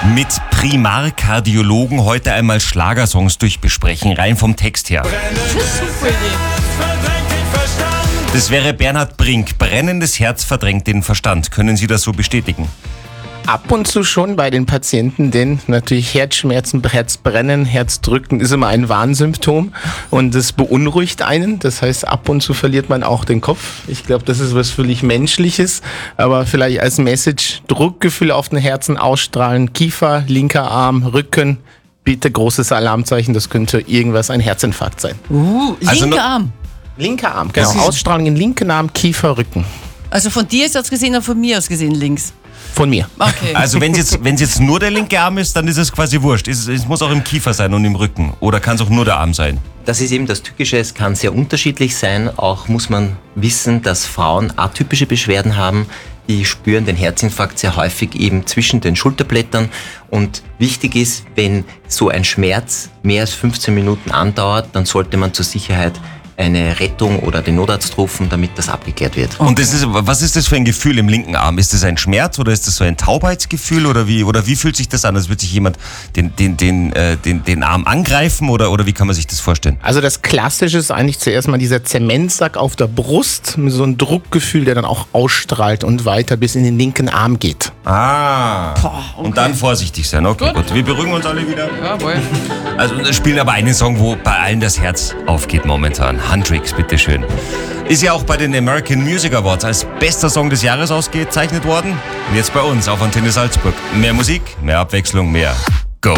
Mit Primarkardiologen heute einmal Schlagersongs durchbesprechen, rein vom Text her. Das wäre Bernhard Brink. Brennendes Herz verdrängt den Verstand. Können Sie das so bestätigen? Ab und zu schon bei den Patienten, denn natürlich Herzschmerzen, Herzbrennen, Herzdrücken ist immer ein Warnsymptom und das beunruhigt einen. Das heißt, ab und zu verliert man auch den Kopf. Ich glaube, das ist was völlig Menschliches, aber vielleicht als Message Druckgefühl auf den Herzen ausstrahlen, Kiefer, linker Arm, Rücken. Bitte großes Alarmzeichen, das könnte irgendwas, ein Herzinfarkt sein. Linker Arm. Linker Arm, genau. Ausstrahlung in linken Arm, Kiefer, Rücken. Also von dir ist das gesehen oder von mir aus gesehen links? Von mir. Okay. Also wenn es jetzt nur der linke Arm ist, dann ist es quasi wurscht. Es muss auch im Kiefer sein und im Rücken. Oder kann es auch nur der Arm sein? Das ist eben das Tückische, es kann sehr unterschiedlich sein. Auch muss man wissen, dass Frauen atypische Beschwerden haben. Die spüren den Herzinfarkt sehr häufig eben zwischen den Schulterblättern. Und wichtig ist, wenn so ein Schmerz mehr als 15 Minuten andauert, dann sollte man zur Sicherheit eine Rettung oder den Notarzt rufen, damit das abgeklärt wird. Und was ist das für ein Gefühl im linken Arm? Ist das ein Schmerz oder ist das so ein Taubheitsgefühl oder wie fühlt sich das an? Als würde sich jemand den Arm angreifen oder wie kann man sich das vorstellen? Also das Klassische ist eigentlich zuerst mal dieser Zementsack auf der Brust mit so einem Druckgefühl, der dann auch ausstrahlt und weiter bis in den linken Arm geht. Ah. Boah, okay. Und dann vorsichtig sein. Okay, gut. Wir beruhigen uns alle wieder. Jawohl. Also wir spielen aber einen Song, wo bei allen das Herz aufgeht momentan. Hendrix, bitteschön. Ist ja auch bei den American Music Awards als bester Song des Jahres ausgezeichnet worden. Und jetzt bei uns auf Antenne Salzburg. Mehr Musik, mehr Abwechslung, mehr